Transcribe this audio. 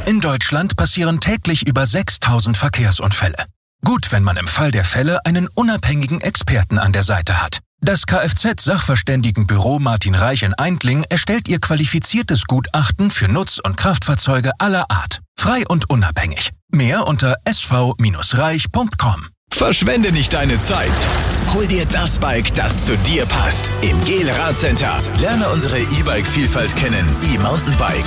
In Deutschland passieren täglich über 6.000 Verkehrsunfälle. Gut, wenn man im Fall der Fälle einen unabhängigen Experten an der Seite hat. Das Kfz-Sachverständigenbüro Martin Reich in Aintling erstellt ihr qualifiziertes Gutachten für Nutz- und Kraftfahrzeuge aller Art. Frei und unabhängig. Mehr unter sv-reich.com. Verschwende nicht deine Zeit. Hol dir das Bike, das zu dir passt. Im GEL Radcenter. Lerne unsere E-Bike-Vielfalt kennen. E-Mountainbike,